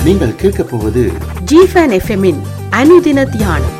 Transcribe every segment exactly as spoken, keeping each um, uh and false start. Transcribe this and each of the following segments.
நீங்கள் கேட்கப் போவது ஜிஃபன் எஃப்எம்மின் அனுதின தியானம்.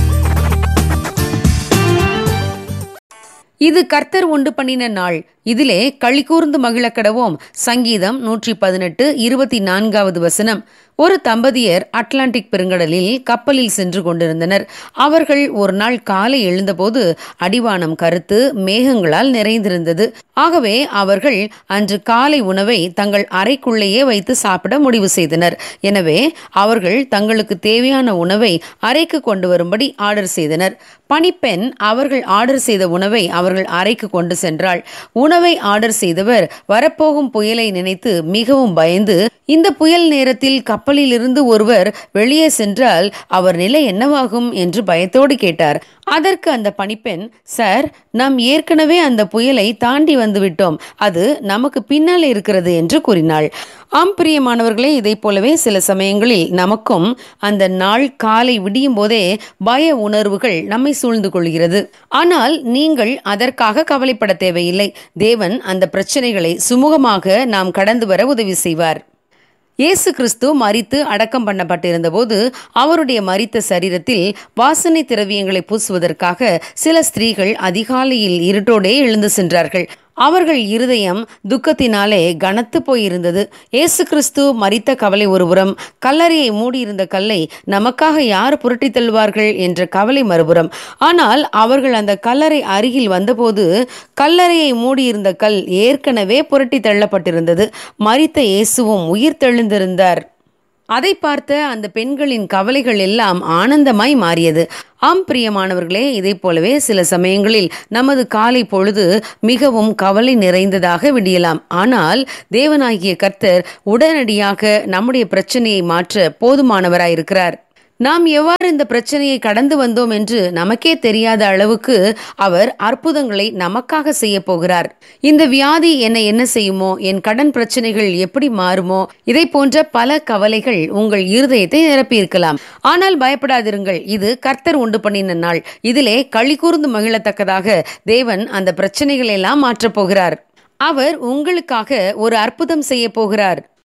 இது கர்த்தர் உண்டு பண்ணின நாள், இதிலே களி கூர்ந்து மகிழ கடவோம். சங்கீதம் நூற்றி பதினெட்டு இருபத்தி நான்காவது வசனம். ஒரு தம்பதியர் அட்லாண்டிக் பெருங்கடலில் கப்பலில் சென்று கொண்டிருந்தனர். அவர்கள் ஒரு நாள் காலை எழுந்தபோது அடிவானம் கருத்து மேகங்களால் நிறைந்திருந்தது. ஆகவே அவர்கள் அன்று காலை உணவை தங்கள் அறைக்குள்ளேயே வைத்து சாப்பிட முடிவு செய்தனர். எனவே அவர்கள் தங்களுக்கு தேவையான உணவை அறைக்கு கொண்டு வரும்படி ஆர்டர் செய்தனர். பணிப்பெண் அவர்கள் ஆர்டர் செய்த உணவை அவர்கள் அறைக்கு கொண்டு சென்றாள். உணவை ஆர்டர் செய்தவர் வரப்போகும் புயலை நினைத்து மிகவும் பயந்து, இந்த புயல் நேரத்தில் கப்பலில் இருந்து ஒருவர் வெளியே சென்றால் அவர் நிலை என்னவாகும் என்று பயத்தோடு கேட்டார். அதற்கு அந்த பணிப்பெண், சார், நாம் ஏற்கனவே அந்த புயலை தாண்டி வந்துவிட்டோம், அது நமக்கு பின்னால் இருக்கிறது என்று கூறினாள். ஆம் பிரியமானவர்களே, இதை போலவே சில சமயங்களில் நமக்கும் அந்த நாள் காலை விடியும் போதே பய உணர்வுகள் நம்மை சூழ்ந்து கொள்கிறது. ஆனால் நீங்கள் அதற்காக கவலைப்பட தேவையில்லை. தேவன் அந்த பிரச்சனைகளை சுமூகமாக நாம் கடந்து வர உதவி செய்வார். இயேசு கிறிஸ்து மரித்து அடக்கம் பண்ணப்பட்டிருந்த போது அவருடைய மரித்த சரீரத்தில் வாசனை திரவியங்களை பூசுவதற்காக சில ஸ்திரீகள் அதிகாலையில் இருட்டோடே எழுந்து சென்றார்கள். அவர்கள் இருதயம் துக்கத்தினாலே கனத்து போயிருந்தது. இயேசு கிறிஸ்து மரித்த கவலை ஒருபுறம், கல்லறையை மூடியிருந்த கல்லை நமக்காக யார் புரட்டி தள்ளுவார்கள் என்ற கவலை மறுபுறம். ஆனால் அவர்கள் அந்த கல்லறை அருகில் வந்தபோது கல்லறையை மூடியிருந்த கல் ஏற்கனவே புரட்டி தள்ளப்பட்டிருந்தது. மரித்த இயேசுவும் உயிர் தெழுந்திருந்தார். அதை பார்த்த அந்த பெண்களின் கவலைகள் எல்லாம் ஆனந்தமாய் மாறியது. ஆம் பிரியமானவர்களே, இதை போலவே சில சமயங்களில் நமது காலை பொழுது மிகவும் கவலை நிறைந்ததாக விடியலாம். ஆனால் தேவனாகிய கர்த்தர் உடனடியாக நம்முடைய பிரச்சனையை மாற்ற போதுமானவராயிருக்கிறார். நாம் எவ்வாறு இந்த பிரச்சனையை கடந்து வந்தோம் என்று நமக்கே தெரியாத அளவுக்கு அவர் அற்புதங்களை நமக்காக செய்ய போகிறார். இந்த வியாதி என்னை என்ன செய்யுமோ, என் கடன் பிரச்சனைகள் எப்படி மாறுமோ, இதை போன்ற பல கவலைகள் உங்கள் இருதயத்தை நிரப்பியிருக்கலாம். ஆனால் பயப்படாதிருங்கள், இது கர்த்தர் உண்டு பண்ணின நாள். இதிலே களி கூர்ந்து மகிழத்தக்கதாக தேவன் அந்த பிரச்சனைகளை எல்லாம் மாற்றப் போகிறார். அவர் உங்களுக்காக ஒரு அற்புதம் செய்ய போகிறார்.